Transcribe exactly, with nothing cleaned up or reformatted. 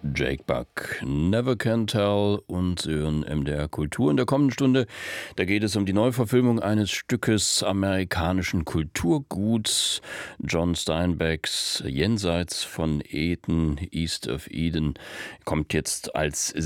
Jake Buck, Never Can Tell und Sie hören M D R Kultur. In der kommenden Stunde, da geht es um die Neuverfilmung eines Stückes amerikanischen Kulturguts, John Steinbecks Jenseits von Eden, East of Eden, kommt jetzt als